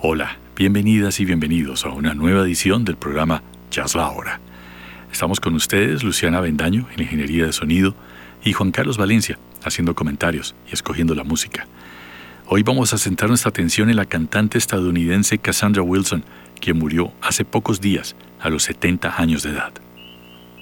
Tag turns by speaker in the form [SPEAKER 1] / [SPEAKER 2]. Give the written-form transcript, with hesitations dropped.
[SPEAKER 1] Hola, bienvenidas y bienvenidos a una nueva edición del programa Jazz La Hora. Estamos con ustedes Luciana Bendaño en Ingeniería de Sonido y Juan Carlos Valencia haciendo comentarios y escogiendo la música. Hoy vamos a centrar nuestra atención en la cantante estadounidense Cassandra Wilson, quien murió hace pocos días a los 70 años de edad.